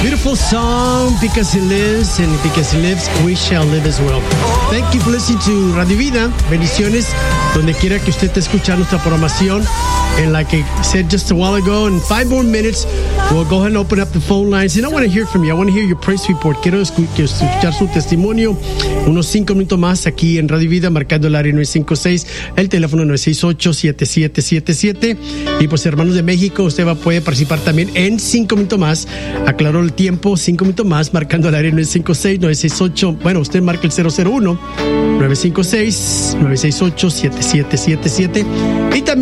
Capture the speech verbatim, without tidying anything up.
Beautiful song, Because He Lives, and because He lives, we shall live as well. Thank you for listening to Radio Vida. Bendiciones, donde quiera que usted esté escuchando nuestra programación. And like I said just a while ago, in five more minutes, we'll go ahead and open up the phone lines. And I want to hear from you. I want to hear your praise report. Quiero escuchar su testimonio. Unos cinco minutos más aquí en Radio Vida, marcando el área nueve cinco seis, el teléfono nueve seis ocho, siete siete siete siete. Y pues, hermanos de México, usted va a poder participar también en cinco minutos más. Aclaró el tiempo, cinco minutos más, marcando el área nueve cinco seis, nueve seis ocho. Bueno, usted marca el cero cero uno, nueve cinco seis, nueve seis ocho, siete siete siete siete. Y también